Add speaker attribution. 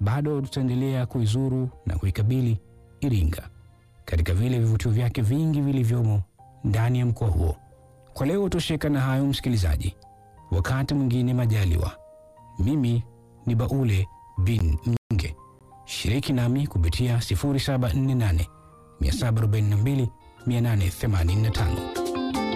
Speaker 1: bado tutaendelea kuizuru na kuikabili Iringa katika vile vivutio vyake vingi vilivyomo ndani ya mkoa huo. Kwa leo tosheka na hayo msikilizaji, wakati mwingine majaliwa. Mimi ni Baule bin Mnyonge. Shiriki nami kupitia 0748 742 885.